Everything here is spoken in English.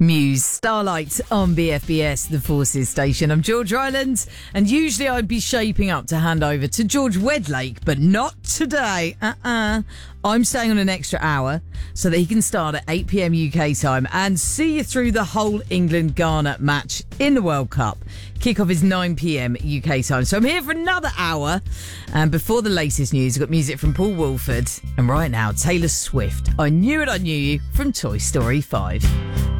Muse, Starlight on BFBS, the Forces station. I'm George Ryland, and usually I'd be shaping up to hand over to George Wedlake, but not today. I'm staying on an extra hour so that he can start at 8 p.m. UK time and see you through the whole England-Ghana match in the World Cup. Kickoff is 9 p.m. UK time. So I'm here for another hour. And before the latest news, I've got music from Paul Woolford. And right now, Taylor Swift. I Knew It, I Knew You from Toy Story 5.